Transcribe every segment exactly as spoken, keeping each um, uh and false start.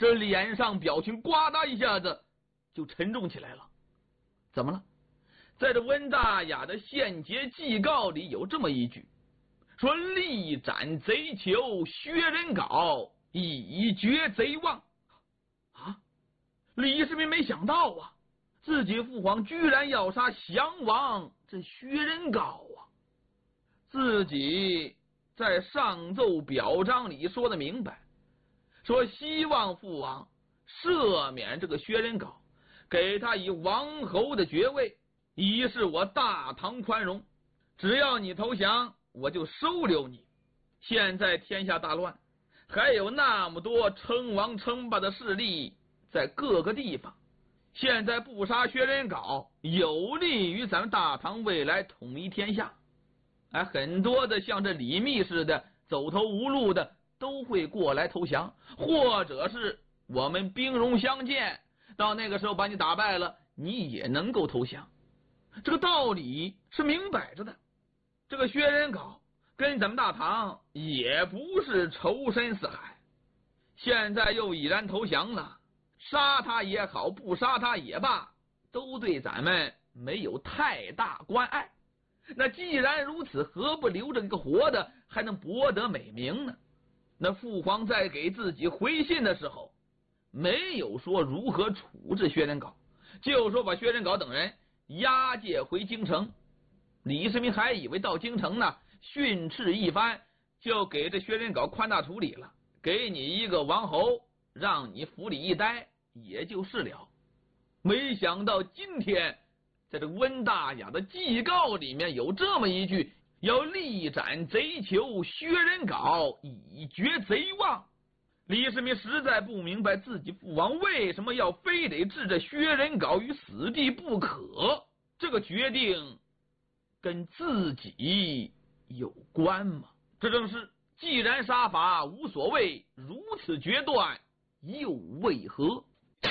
这脸上表情呱嗒一下子就沉重起来了。怎么了？在这温大雅的献捷祭告里有这么一句，说力斩贼囚薛仁杲，以绝贼妄。啊，李世民没想到啊，自己父皇居然要杀降王这薛仁杲啊！自己在上奏表彰里说的明白，说希望父王赦免这个薛仁杲，给他以王侯的爵位，以示我大唐宽容。只要你投降，我就收留你。现在天下大乱，还有那么多称王称霸的势力在各个地方，现在不杀薛仁杲，有利于咱们大唐未来统一天下。哎，很多的像这李密似的走投无路的都会过来投降，或者是我们兵戎相见，到那个时候把你打败了，你也能够投降。这个道理是明摆着的。这个薛仁杲跟咱们大唐也不是仇深似海，现在又已然投降了，杀他也好，不杀他也罢，都对咱们没有太大关爱。那既然如此，何不留着一个活的，还能博得美名呢？那父皇在给自己回信的时候，没有说如何处置薛仁杲，就说把薛仁杲等人押解回京城。李世民还以为到京城呢，训斥一番，就给这薛仁杲宽大处理了，给你一个王侯，让你府里一待也就是了。没想到今天在这温大雅的祭告里面有这么一句，要力斩贼囚薛仁杲，以绝贼妄。李世民实在不明白自己父王为什么要非得置这薛仁杲于死地不可，这个决定跟自己有关吗？这正是既然杀伐无所谓，如此决断又为何？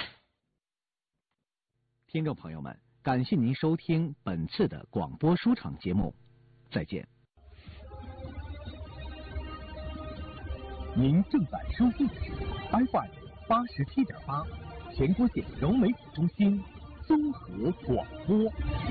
听众朋友们，感谢您收听本次的广播书场节目，再见。 您正在收听的是 F M 八十七点八全国性融媒体中心综合广播。